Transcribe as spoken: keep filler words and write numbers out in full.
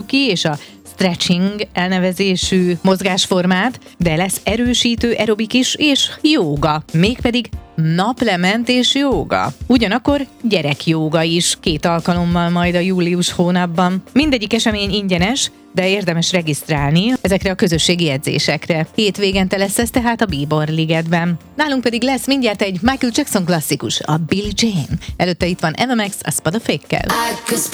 ki, és a stretching elnevezésű mozgásformát, de lesz erősítő aerobik is, és jóga, mégpedig naplementés jóga. Ugyanakkor gyerekjóga is két alkalommal majd a július hónapban. Mindegyik esemény ingyenes, de érdemes regisztrálni ezekre a közösségi edzésekre. Hétvégente lesz ez tehát a Bíbor Ligetben. Nálunk pedig lesz mindjárt egy Michael Jackson klasszikus, a Billie Jean. Előtte itt van em em iksz a Spad a Fékkel.